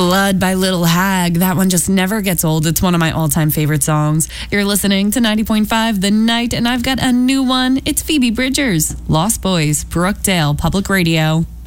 Blood by Little Hag. That one just never gets old. It's one of my all-time favorite songs. You're listening to 90.5 The Night, and I've got a new one. It's Phoebe Bridgers, Lost Boys, Brookdale Public Radio.